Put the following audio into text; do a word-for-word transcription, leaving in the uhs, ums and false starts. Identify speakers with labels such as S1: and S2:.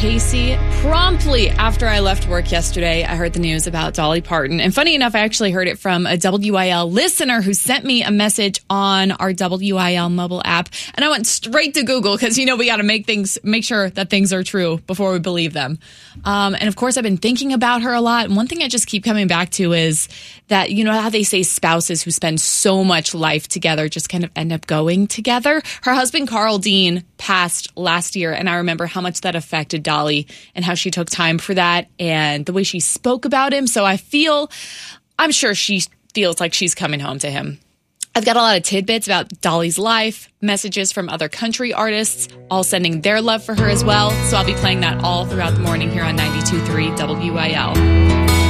S1: Casey. Promptly after I left work yesterday, I heard the news about Dolly Parton. And funny enough, I actually heard it from a W I L listener who sent me a message on our W I L mobile app. And I went straight to Google because, you know, we got to make things, make sure that things are true before we believe them. Um, and of course, I've been thinking about her a lot. And one thing I just keep coming back to is that, you know, how they say spouses who spend so much life together just kind of end up going together. Her husband, Carl Dean, passed last year. And I remember how much that affected Dolly and how she took time for that and the way she spoke about him. So I feel, I'm sure she feels like she's coming home to him. I've got a lot of tidbits about Dolly's life, messages from other country artists, all sending their love for her as well. So I'll be playing that all throughout the morning here on ninety-two point three W I L.